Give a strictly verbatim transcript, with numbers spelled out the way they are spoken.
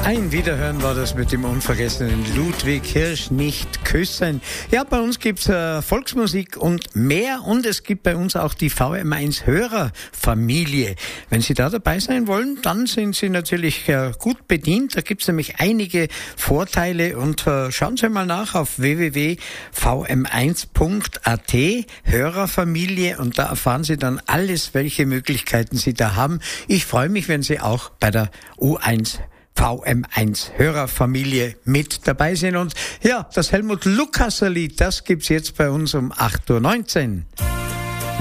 Ein Wiederhören war das mit dem unvergessenen Ludwig Hirsch, Nicht küssen. Ja, bei uns gibt's äh, Volksmusik und mehr, und es gibt bei uns auch die V M eins Hörerfamilie. Wenn Sie da dabei sein wollen, dann sind Sie natürlich äh, gut bedient. Da gibt's nämlich einige Vorteile, und äh, schauen Sie mal nach auf w w w punkt v m eins punkt a t, Hörerfamilie, und da erfahren Sie dann alles, welche Möglichkeiten Sie da haben. Ich freue mich, wenn Sie auch bei der U eins V M eins Hörerfamilie mit dabei sind. Und ja, das Helmut Lukasser Lied, das gibt's jetzt bei uns um acht Uhr neunzehn.